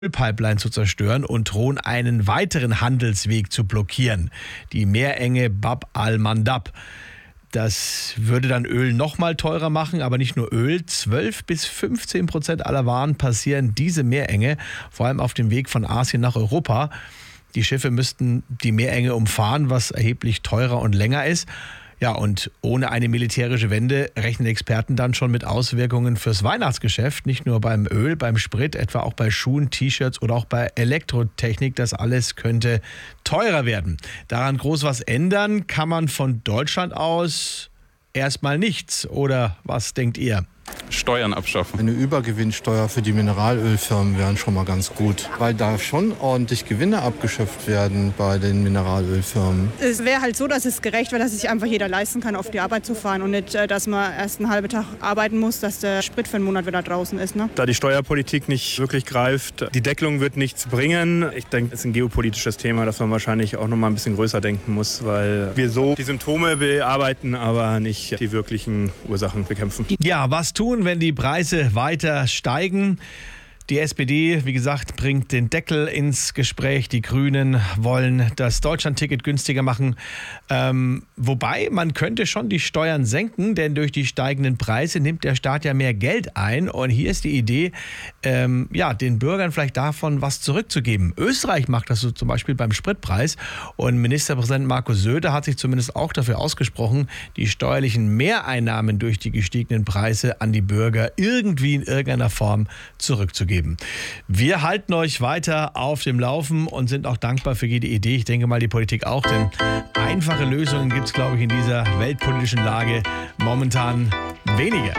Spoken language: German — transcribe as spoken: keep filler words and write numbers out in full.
Pipeline zu zerstören und drohen einen weiteren Handelsweg zu blockieren, die Meerenge Bab al-Mandab. Das würde dann Öl noch mal teurer machen, aber nicht nur Öl. zwölf bis fünfzehn Prozent aller Waren passieren diese Meerenge, vor allem auf dem Weg von Asien nach Europa. Die Schiffe müssten die Meerenge umfahren, was erheblich teurer und länger ist. Ja, und ohne eine militärische Wende rechnen Experten dann schon mit Auswirkungen fürs Weihnachtsgeschäft. Nicht nur beim Öl, beim Sprit, etwa auch bei Schuhen, T-Shirts oder auch bei Elektrotechnik. Das alles könnte teurer werden. Daran groß was ändern kann man von Deutschland aus erstmal nichts. Oder was denkt ihr? Steuern abschaffen. Eine Übergewinnsteuer für die Mineralölfirmen wären schon mal ganz gut, weil da schon ordentlich Gewinne abgeschöpft werden bei den Mineralölfirmen. Es wäre halt so, dass es gerecht wäre, dass sich einfach jeder leisten kann, auf die Arbeit zu fahren und nicht, dass man erst einen halben Tag arbeiten muss, dass der Sprit für einen Monat wieder draußen ist. Ne? Da die Steuerpolitik nicht wirklich greift, die Deckelung wird nichts bringen. Ich denke, es ist ein geopolitisches Thema, das man wahrscheinlich auch noch mal ein bisschen größer denken muss, weil wir so die Symptome bearbeiten, aber nicht die wirklichen Ursachen bekämpfen. Ja, was tun, wenn die Preise weiter steigen? Die S P D, wie gesagt, bringt den Deckel ins Gespräch. Die Grünen wollen das Deutschlandticket günstiger machen. Ähm, wobei, man könnte schon die Steuern senken, denn durch die steigenden Preise nimmt der Staat ja mehr Geld ein. Und hier ist die Idee, ähm, ja, den Bürgern vielleicht davon was zurückzugeben. Österreich macht das so zum Beispiel beim Spritpreis. Und Ministerpräsident Markus Söder hat sich zumindest auch dafür ausgesprochen, die steuerlichen Mehreinnahmen durch die gestiegenen Preise an die Bürger irgendwie in irgendeiner Form zurückzugeben. Wir halten euch weiter auf dem Laufen und sind auch dankbar für jede Idee. Ich denke mal, die Politik auch, denn einfache Lösungen gibt es, glaube ich, in dieser weltpolitischen Lage momentan weniger.